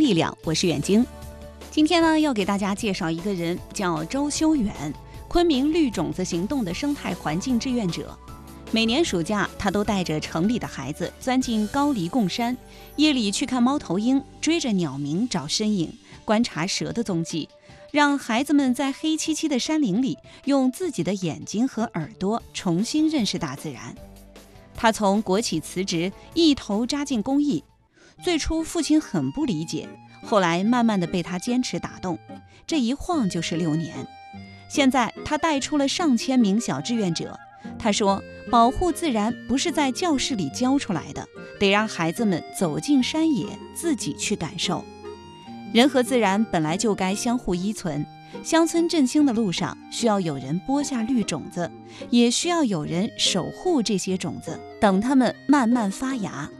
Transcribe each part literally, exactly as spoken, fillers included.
力量，我是远晶。今天呢，要给大家介绍一个人，叫周修远，昆明绿种子行动的生态环境志愿者。每年暑假，他都带着城里的孩子钻进高黎贡山，夜里去看猫头鹰，追着鸟鸣找身影，观察蛇的踪迹，让孩子们在黑漆漆的山林里，用自己的眼睛和耳朵重新认识大自然。他从国企辞职，一头扎进公益。最初父亲很不理解，后来慢慢的被他坚持打动，这一晃就是六年。现在他带出了上千名小志愿者。他说，保护自然不是在教室里教出来的，得让孩子们走进山野，自己去感受。人和自然本来就该相互依存，乡村振兴的路上需要有人播下绿种子，也需要有人守护这些种子，等它们慢慢发芽。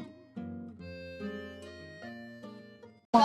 好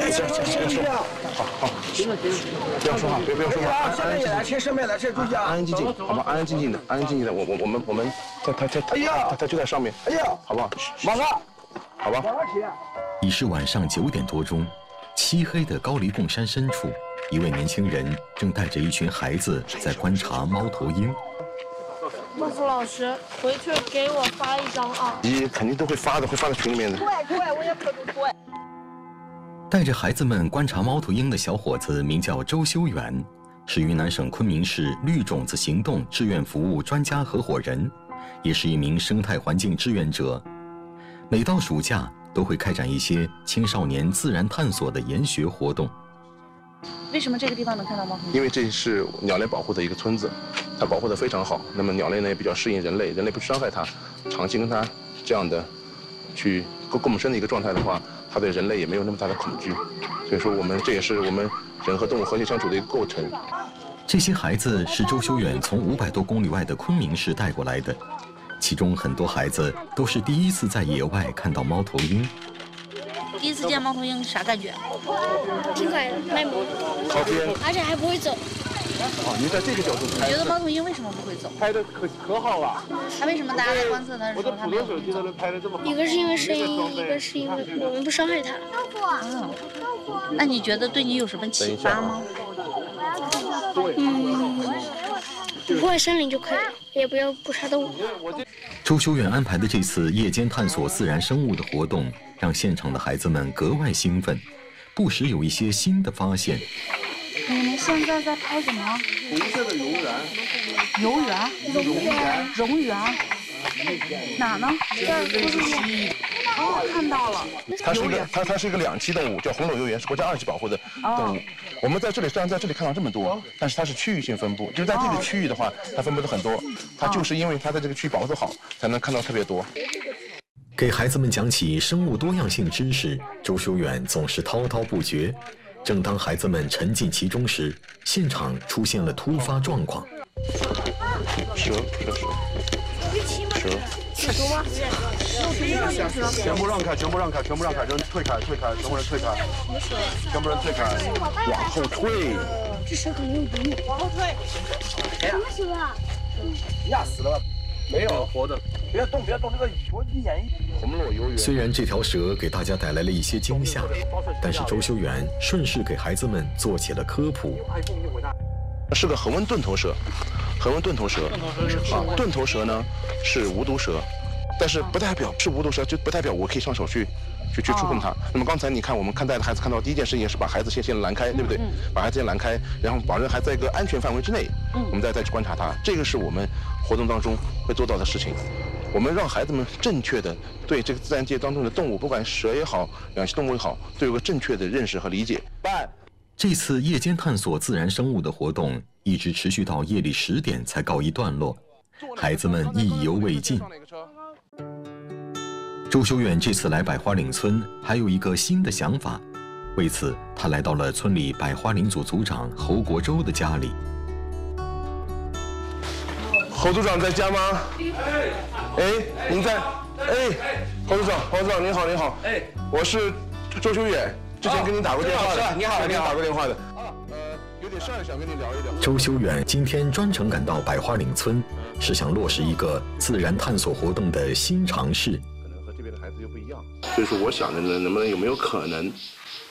好，不要说话，别不要说话，安安静静，安安静静，好吧，安安静静的，安安静静的，我我我们我们，他他他他他他就在上面，哎呀，好不好？马上，好吧。 已是晚上九点多钟，漆黑的高黎贡山深处，一位年轻人正带着一群孩子在观察猫头鹰。 孟福老师，回去给我发一张啊！ 你肯定都会发的，会发在群里面的。 对对，我也可不对。 带着孩子们观察猫头鹰的小伙子名叫周修远，是云南省昆明市绿种子行动志愿服务专家合伙人，也是一名生态环境志愿者。每到暑假，都会开展一些青少年自然探索的研学活动。 为什么这个地方能看到猫头鹰？ 因为这是鸟类保护的一个村子，它保护得非常好。那么鸟类呢也比较适应人类，人类不去伤害它，长期跟它这样的去共生的一个状态的话，它对人类也没有那么大的恐惧。所以说，我们这也是我们人和动物和谐相处的一个过程。 这些孩子是周修远从五百多公里外的昆明市带过来的，其中很多孩子都是第一次在野外看到猫头鹰。 第一次见猫头鹰啥感觉？ 挺可爱的，卖萌， 靠边， 而且还不会走。 哦，您在这个角度拍， 你觉得猫头鹰为什么不会走？ 拍的可可好了。 它为什么大家在观测它的时候它没有会走？ 一个是因为声音，一个是因为我们不伤害它。 嗯，那你觉得对你有什么启发吗？ 嗯，不破坏森林就可以了，也不要捕杀动物。 周修远安排的这次夜间探索自然生物的活动，让现场的孩子们格外兴奋，不时有一些新的发现。 你们现在在拍什么？ 红色的蝾螈。 游园？ 蝾螈。 蝾螈？哪呢？ 这儿不是哦，看到了。 它是一个它它是一个两栖动物，叫红柳游螈，是国家二级保护的动物。我们在这里虽然在这里看到这么多，但是它是区域性分布，就是在这个区域的话，它分布的很多。它就是因为它在这个区域保护得好，才能看到特别多。 给孩子们讲起生物多样性知识，周修远总是滔滔不绝。正当孩子们沉浸其中时，现场出现了突发状况。 蛇蛇蛇。蛇。 尺度吗？ 全部让开，全部让开，全部让开，人退开，退开，全部人退开，全部人退开，往后退。 这蛇肯定有毒。往后退。什么蛇啊？ 压死了吧？没有活的。别动，别动，这个我一眼一红裸游螈。 虽然这条蛇给大家带来了一些惊吓，但是周修远顺势给孩子们做起了科普。 是个恒温钝头蛇，恒温钝头蛇啊，钝头蛇呢是无毒蛇，但是不代表是无毒蛇，就不代表我可以上手去去去触碰它。那么刚才你看，我们看带着孩子看到第一件事情是把孩子先先拦开，对不对？把孩子先拦开，然后保证孩子在一个安全范围之内，我们再再去观察它。这个是我们活动当中会做到的事情。我们让孩子们正确的对这个自然界当中的动物，不管蛇也好，两栖动物也好，都有个正确的认识和理解。办。 这次夜间探索自然生物的活动一直持续到夜里十点才告一段落，孩子们意犹未尽。周修远这次来百花岭村还有一个新的想法，为此他来到了村里百花岭组组长侯国洲的家里。 侯组长在家吗？哎，您在？哎，侯组长，侯组长您好，您好。哎，我是周修远。之前跟您打过电话的，你好，你好，打过电话的。啊，呃，有点事儿想跟您聊一聊。 周修远今天专程赶到百花岭村，是想落实一个自然探索活动的新尝试。 可能和这边的孩子又不一样，所以说我想着呢，能不能有没有可能，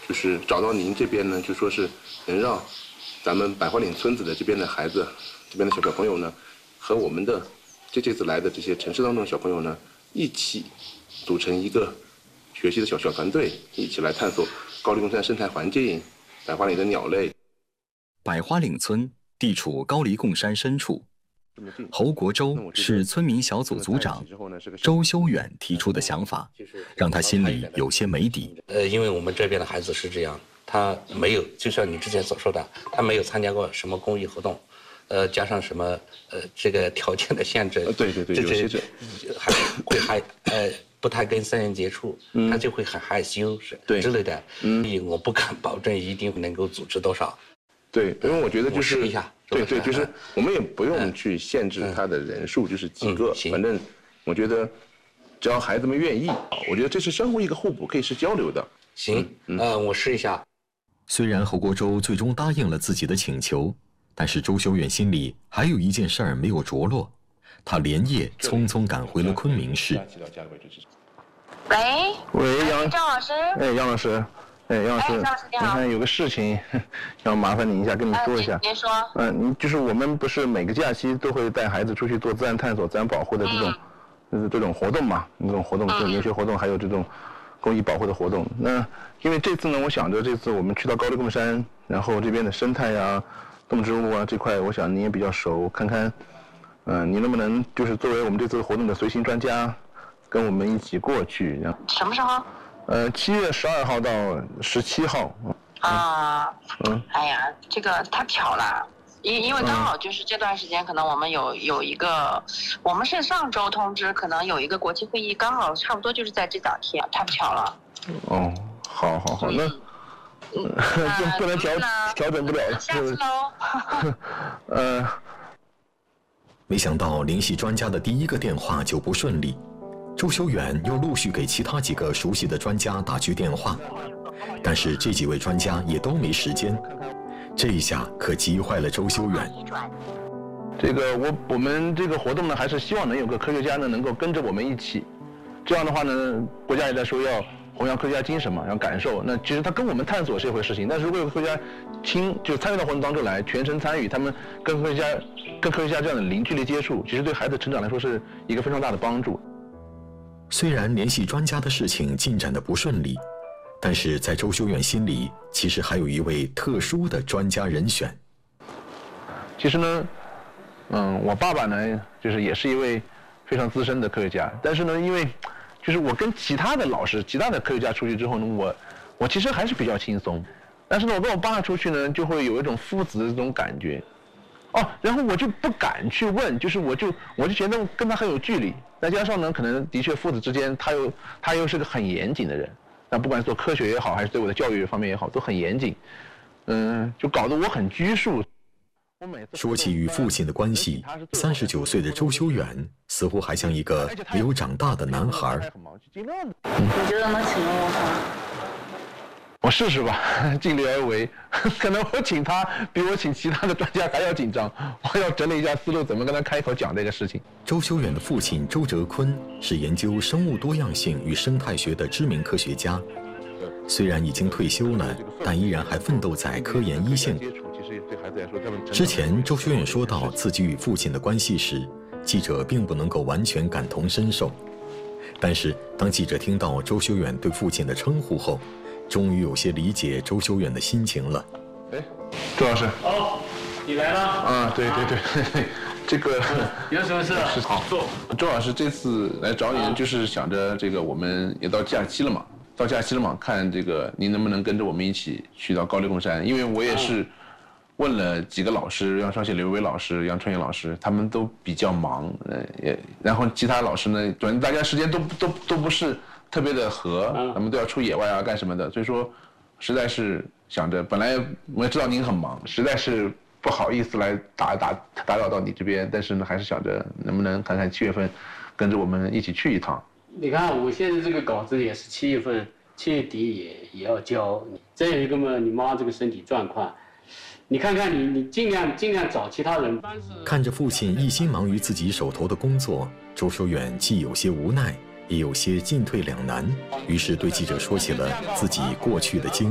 就是找到您这边呢，就说是能让咱们百花岭村子的这边的孩子，这边的小小朋友呢，和我们的这这次来的这些城市当中的小朋友呢，一起组成一个学习的小小团队，一起来探索高黎贡山生态环境、百花岭的鸟类。 百花岭村地处高黎贡山深处，侯国洲是村民小组组长，周修远提出的想法，让他心里有些没底。 呃，因为我们这边的孩子是这样，他没有，就像你之前所说的，他没有参加过什么公益活动，呃，加上什么呃这个条件的限制， 对对对，有些这还会还呃不太跟僧人接触，嗯、他就会很害羞是对之类的，嗯，所以我不敢保证一定能够组织多少。 对，因为我觉得就是试一下， 对对，就是我们也不用去限制他的人数，就是几个，反正我觉得只要孩子们愿意，我觉得这是相互一个互补，可以是交流的。 行，呃，我试一下。 虽然侯国洲最终答应了自己的请求，但是周修远心里还有一件事儿没有着落，他连夜匆匆赶回了昆明市。 喂， 喂，杨张老师。 哎，杨老师。哎，杨老师，你看有个事情要麻烦你一下，跟你说一下。 您说。 嗯，你就是我们不是每个假期都会带孩子出去做自然探索、自然保护的这种，嗯，这种活动嘛，这种活动，就研学活动，还有这种公益保护的活动。那因为这次呢，我想着这次我们去到高黎贡山，然后这边的生态呀、动植物啊这块，我想你也比较熟，看看，嗯，你能不能就是作为我们这次活动的随行专家，跟我们一起过去？然后什么时候？ 呃，七月十二号到十七号。 啊，嗯，哎呀，这个太巧了，因因为刚好就是这段时间，可能我们有有一个，我们是上周通知，可能有一个国际会议，刚好差不多就是在这两天，太不巧了。 哦，好好好，那嗯， 就不能调调整不了了。 下次喽。 呃， 没想到联系专家的第一个电话就不顺利。周修远又陆续给其他几个熟悉的专家打去电话，但是这几位专家也都没时间，这一下可急坏了周修远。 这个我我们这个活动呢，还是希望能有个科学家呢能够跟着我们一起，这样的话呢，国家也在说要弘扬科学家精神嘛，要感受。那其实他跟我们探索是一回事情，但是如果有科学家亲就参与到活动当中来，全程参与，他们跟科学家跟科学家这样的零距离接触，其实对孩子成长来说是一个非常大的帮助。 虽然联系专家的事情进展得不顺利，但是在周修远心里，其实还有一位特殊的专家人选。 其实呢，嗯，我爸爸呢，就是也是一位非常资深的科学家，但是呢，因为就是我跟其他的老师、其他的科学家出去之后呢，我我其实还是比较轻松，但是呢，我跟我爸出去呢，就会有一种父子的这种感觉。哦，然后我就不敢去问，就是我就我就觉得跟他很有距离，再加上呢，可能的确父子之间，他又他又是个很严谨的人，那不管是做科学也好，还是对我的教育方面也好，都很严谨，嗯，就搞得我很拘束。 说起与父亲的关系，三十九岁的周修远似乎还像一个没有长大的男孩。 你觉得能请问我吗？ 我试试吧，尽力而为。可能我请他比我请其他的专家还要紧张，我要整理一下思路，怎么跟他开口讲这个事情。 周修远的父亲周哲坤是研究生物多样性与生态学的知名科学家，虽然已经退休了，但依然还奋斗在科研一线。之前周修远说到自己与父亲的关系时，记者并不能够完全感同身受。但是当记者听到周修远对父亲的称呼后，终于有些理解周修远的心情了。 哎，周老师。 哦，你来了。 啊，对对对对，这个有什么事？ 是好坐。周老师这次来找你，就是想着这个我们也到假期了嘛，到假期了嘛，看这个您能不能跟着我们一起去到高黎贡山，因为我也是问了几个老师，杨双喜、刘维老师、杨春燕老师，他们都比较忙，呃也，然后其他老师呢，反正大家时间都都都不是特别的合，他们都要出野外啊干什么的，所以说实在是想着，本来我也知道您很忙，实在是不好意思来打打打扰到你这边，但是呢，还是想着能不能看看七月份跟着我们一起去一趟。 你看我现在这个稿子也是七月份，七月底也也要交，再有一个嘛，你妈这个身体状况。你看看你，你尽量尽量找其他人。 看着父亲一心忙于自己手头的工作，周修远既有些无奈，也有些进退两难，于是对记者说起了自己过去的经